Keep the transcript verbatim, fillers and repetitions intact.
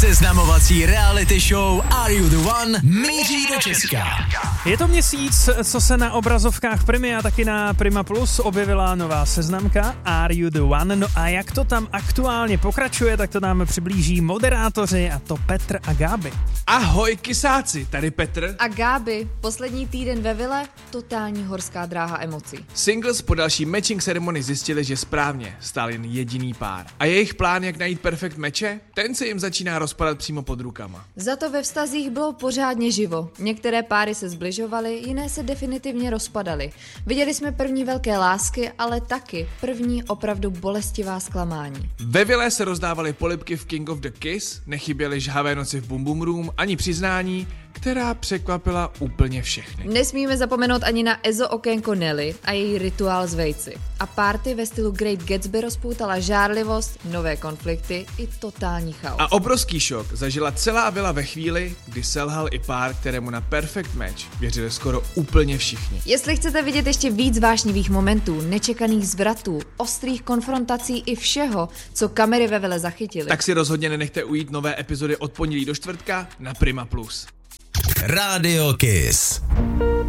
Seznamovací reality show Are You The One míří do Česka. Je to měsíc, co se na obrazovkách Primy a taky na Prima Plus objevila nová seznamka Are You The One. No a jak to tam aktuálně pokračuje, tak to nám přiblíží moderátoři, a to Petr a Gáby. Ahoj kysáci, tady Petr a Gáby. Poslední týden ve vile, totální horská dráha emocí. Singles po další matching ceremonii zjistili, že správně stál jen jediný pár. A jejich plán, jak najít perfekt meče, ten se jim začíná rozpadat přímo pod rukama. Za to ve vztazích bylo pořádně živo. Některé páry se zbližovaly, jiné se definitivně rozpadaly. Viděli jsme první velké lásky, ale taky první opravdu bolestivá zklamání. Ve vile se rozdávaly polibky v King of the Kiss, nechyběly žhavé noci v Boom Boom Room, ani přiznání, která překvapila úplně všechny. Nesmíme zapomenout ani na Ezo okénko Nelly a její rituál s vejci. A party ve stylu Great Gatsby rozpoutala žárlivost, nové konflikty i totální chaos. A obrovský šok zažila celá vila ve chvíli, kdy selhal i pár, kterému na perfect match věřili skoro úplně všichni. Jestli chcete vidět ještě víc vášnivých momentů, nečekaných zvratů, ostrých konfrontací i všeho, co kamery ve vile zachytily, tak si rozhodně nenechte ujít nové epizody od pondělí do čtvrtka na Prima Plus. Radio Kiss.